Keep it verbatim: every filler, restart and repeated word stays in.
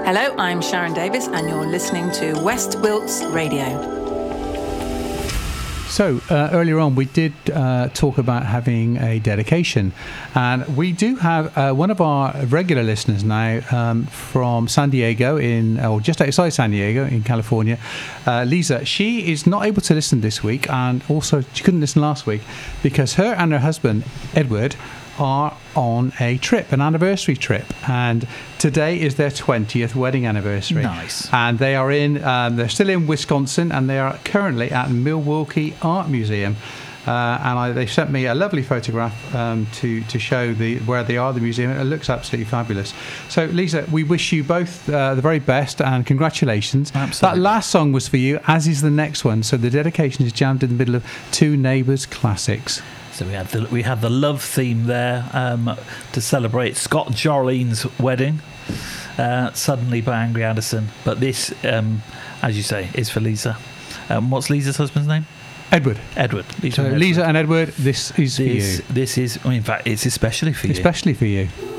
Hello, I'm Sharon Davis, and you're listening to West Wilts Radio. So, uh, earlier on, we did uh, talk about having a dedication. And we do have uh, one of our regular listeners now um, from San Diego, in or just outside San Diego in California, uh, Lisa. She is not able to listen this week, and also she couldn't listen last week because her and her husband, Edward, are on a trip, an anniversary trip, and today is their twentieth wedding anniversary. Nice. And they are in, um, they're still in Wisconsin, and they are currently at Milwaukee Art Museum. Uh, and I, they sent me a lovely photograph um, to to show the where they are, the museum. It looks absolutely fabulous. So, Lisa, we wish you both uh, the very best and congratulations. Absolutely. That last song was for you, as is the next one. So the dedication is jammed in the middle of two Neighbours classics. So we had the we had the love theme there um, to celebrate Scott Jorlene's wedding, uh, suddenly by Angry Anderson. But this, um, as you say, is for Lisa. Um, what's Lisa's husband's name? Edward. Edward. Lisa So and Edward. Lisa and Edward, this is This for you. this is. I mean, in fact, it's especially for you. Especially for you.